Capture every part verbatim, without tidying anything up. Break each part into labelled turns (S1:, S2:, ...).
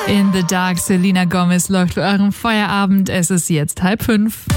S1: In the Dark, Selena Gomez läuft für euren Feierabend. Es ist jetzt halb fünf.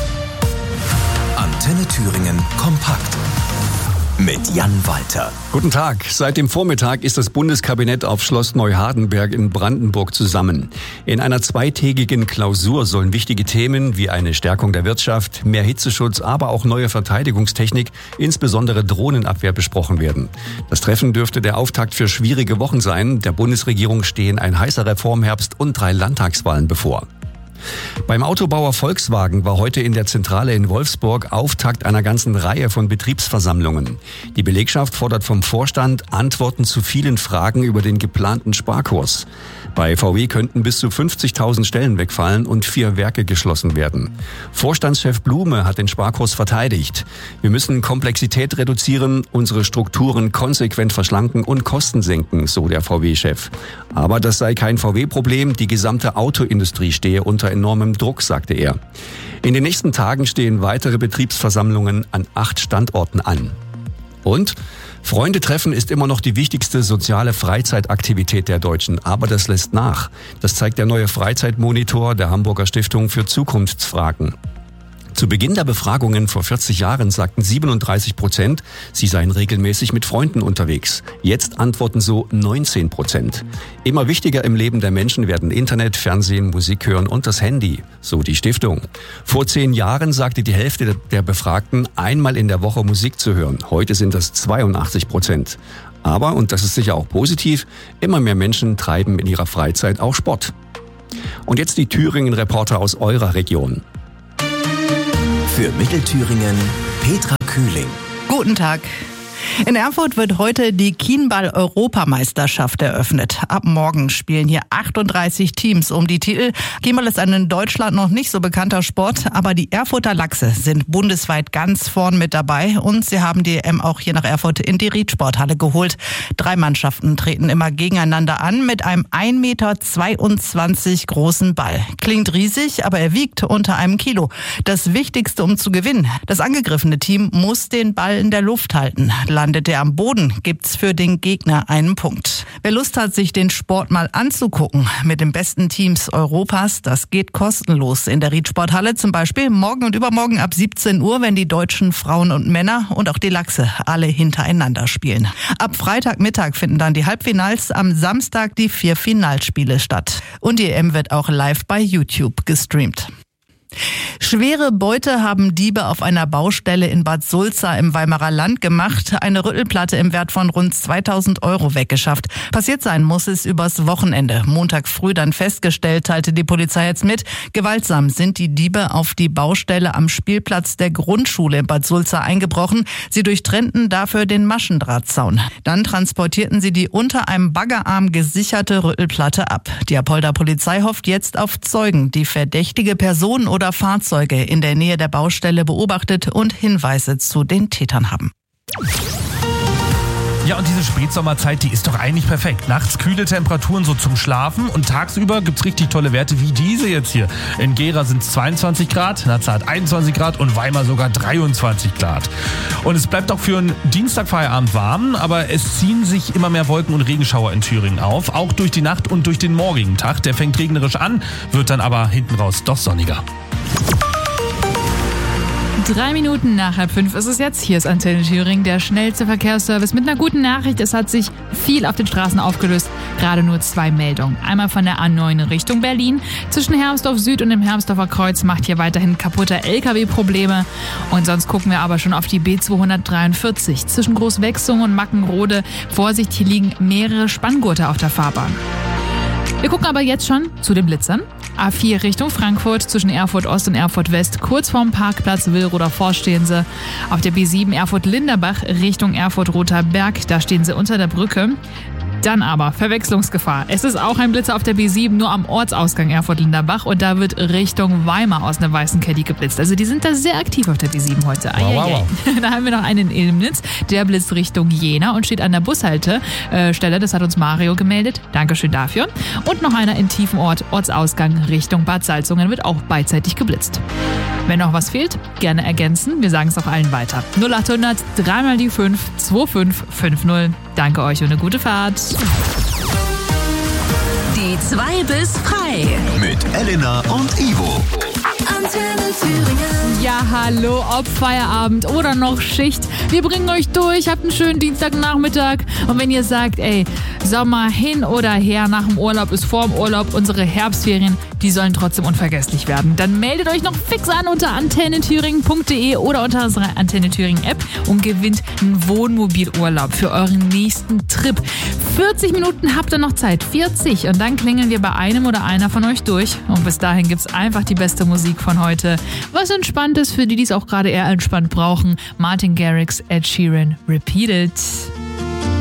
S2: Antenne Thüringen kompakt mit Jan Walter.
S3: Guten Tag. Seit dem Vormittag ist das Bundeskabinett auf Schloss Neuhardenberg in Brandenburg zusammen. In einer zweitägigen Klausur sollen wichtige Themen wie eine Stärkung der Wirtschaft, mehr Hitzeschutz, aber auch neue Verteidigungstechnik, insbesondere Drohnenabwehr, besprochen werden. Das Treffen dürfte der Auftakt für schwierige Wochen sein. Der Bundesregierung stehen ein heißer Reformherbst und drei Landtagswahlen bevor. Beim Autobauer Volkswagen war heute in der Zentrale in Wolfsburg Auftakt einer ganzen Reihe von Betriebsversammlungen. Die Belegschaft fordert vom Vorstand Antworten zu vielen Fragen über den geplanten Sparkurs. Bei V W könnten bis zu fünfzigtausend Stellen wegfallen und vier Werke geschlossen werden. Vorstandschef Blume hat den Sparkurs verteidigt. Wir müssen Komplexität reduzieren, unsere Strukturen konsequent verschlanken und Kosten senken, so der V W-Chef. Aber das sei kein V W-Problem, die gesamte Autoindustrie stehe unter enormem Druck, sagte er. In den nächsten Tagen stehen weitere Betriebsversammlungen an acht Standorten an. Und Freunde treffen ist immer noch die wichtigste soziale Freizeitaktivität der Deutschen, aber das lässt nach. Das zeigt der neue Freizeitmonitor der Hamburger Stiftung für Zukunftsfragen. Zu Beginn der Befragungen vor vierzig Jahren sagten siebenunddreißig Prozent, sie seien regelmäßig mit Freunden unterwegs. Jetzt antworten so neunzehn Prozent. Immer wichtiger im Leben der Menschen werden Internet, Fernsehen, Musik hören und das Handy, so die Stiftung. Vor zehn Jahren sagte die Hälfte der Befragten, einmal in der Woche Musik zu hören. Heute sind das zweiundachtzig Prozent. Aber, und das ist sicher auch positiv, immer mehr Menschen treiben in ihrer Freizeit auch Sport. Und jetzt die Thüringen-Reporter aus eurer Region.
S2: Für Mittelthüringen Petra Kühling.
S4: Guten Tag. In Erfurt wird heute die Kienball-Europameisterschaft eröffnet. Ab morgen spielen hier achtunddreißig Teams um die Titel. Kienball ist ein in Deutschland noch nicht so bekannter Sport, aber die Erfurter Lachse sind bundesweit ganz vorn mit dabei und sie haben die E M auch hier nach Erfurt in die Riedsporthalle geholt. Drei Mannschaften treten immer gegeneinander an mit einem ein Meter zweiundzwanzig großen Ball. Klingt riesig, aber er wiegt unter einem Kilo. Das Wichtigste, um zu gewinnen: das angegriffene Team muss den Ball in der Luft halten. Landet er am Boden, gibt's für den Gegner einen Punkt. Wer Lust hat, sich den Sport mal anzugucken mit den besten Teams Europas, das geht kostenlos in der Riedsporthalle. Zum Beispiel morgen und übermorgen ab siebzehn Uhr, wenn die deutschen Frauen und Männer und auch die Lachse alle hintereinander spielen. Ab Freitagmittag finden dann die Halbfinals, am Samstag die vier Finalspiele statt. Und die E M wird auch live bei YouTube gestreamt. Schwere Beute haben Diebe auf einer Baustelle in Bad Sulza im Weimarer Land gemacht. Eine Rüttelplatte im Wert von rund zweitausend Euro weggeschafft. Passiert sein muss es übers Wochenende. Montag früh dann festgestellt, teilte die Polizei jetzt mit. Gewaltsam sind die Diebe auf die Baustelle am Spielplatz der Grundschule in Bad Sulza eingebrochen. Sie durchtrennten dafür den Maschendrahtzaun. Dann transportierten sie die unter einem Baggerarm gesicherte Rüttelplatte ab. Die Apolder Polizei hofft jetzt auf Zeugen, die verdächtige Personen oder Fahrzeuge in der Nähe der Baustelle beobachtet und Hinweise zu den Tätern haben.
S5: Ja, und diese Spätsommerzeit, die ist doch eigentlich perfekt. Nachts kühle Temperaturen so zum Schlafen und tagsüber gibt's richtig tolle Werte wie diese jetzt hier. In Gera sind es zweiundzwanzig Grad, Nazareth einundzwanzig Grad und Weimar sogar dreiundzwanzig Grad. Und es bleibt auch für einen Dienstagfeierabend warm, aber es ziehen sich immer mehr Wolken und Regenschauer in Thüringen auf, auch durch die Nacht und durch den morgigen Tag. Der fängt regnerisch an, wird dann aber hinten raus doch sonniger.
S1: Drei Minuten nach halb fünf ist es jetzt. Hier ist Antenne Thüringen, der schnellste Verkehrsservice mit einer guten Nachricht. Es hat sich viel auf den Straßen aufgelöst. Gerade nur zwei Meldungen. Einmal von der A neun Richtung Berlin. Zwischen Hermsdorf Süd und dem Hermsdorfer Kreuz macht hier weiterhin kaputter L K W-Probleme. Und sonst gucken wir aber schon auf die B zweihundertdreiundvierzig. Zwischen Großwechsung und Mackenrode. Vorsicht, hier liegen mehrere Spanngurte auf der Fahrbahn. Wir gucken aber jetzt schon zu den Blitzern. A vier Richtung Frankfurt, zwischen Erfurt Ost und Erfurt West, kurz vorm Parkplatz Willroder Forst stehen sie. Auf der B sieben Erfurt-Linderbach Richtung Erfurt-Roter Berg, da stehen sie unter der Brücke. Dann aber Verwechslungsgefahr. Es ist auch ein Blitzer auf der B sieben, nur am Ortsausgang Erfurt-Linderbach und da wird Richtung Weimar aus einer weißen Caddy geblitzt. Also die sind da sehr aktiv auf der B sieben heute.
S5: Wow, wow, wow.
S1: Da haben wir noch einen in Ilmnitz, der blitzt Richtung Jena und steht an der Bushaltestelle. Das hat uns Mario gemeldet. Dankeschön dafür. Und noch einer in Tiefenort, Ortsausgang Richtung Bad Salzungen, wird auch beidseitig geblitzt. Wenn noch was fehlt, gerne ergänzen. Wir sagen es auch allen weiter. null achthundert, dreimal die fünf, zwei fünf fünf null. Danke euch und eine gute Fahrt.
S6: Die zwei bis frei.
S2: Mit Elena und Ivo.
S6: Antenne Thüringen.
S1: Ja, hallo, ob Feierabend oder noch Schicht. Wir bringen euch durch, habt einen schönen Dienstagnachmittag. Und wenn ihr sagt, ey, Sommer hin oder her, nach dem Urlaub ist vor dem Urlaub, unsere Herbstferien, die sollen trotzdem unvergesslich werden. Dann meldet euch noch fix an unter antenne thüringen punkt de oder unter unserer Antenne Thüringen App und gewinnt einen Wohnmobilurlaub für euren nächsten Trip. vierzig Minuten habt ihr noch Zeit, vierzig. Und dann klingeln wir bei einem oder einer von euch durch. Und bis dahin gibt's einfach die beste Musik von heute. Was entspannt ist für die, die es auch gerade eher entspannt brauchen. Martin Garrix, Ed Sheeran, Repeat It.